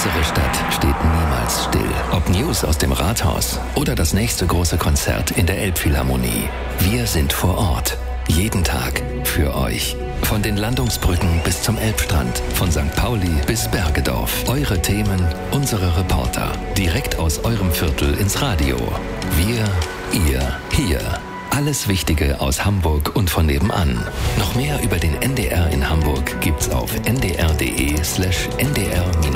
Unsere Stadt steht niemals still. Ob News aus dem Rathaus oder das nächste große Konzert in der Elbphilharmonie. Wir sind vor Ort. Jeden Tag für euch. Von den Landungsbrücken bis zum Elbstrand, von St. Pauli bis Bergedorf. Eure Themen, unsere Reporter. Direkt aus eurem Viertel ins Radio. Wir, ihr, hier. Alles Wichtige aus Hamburg und von nebenan. Noch mehr über den NDR in Hamburg gibt's auf ndr.de/ndr-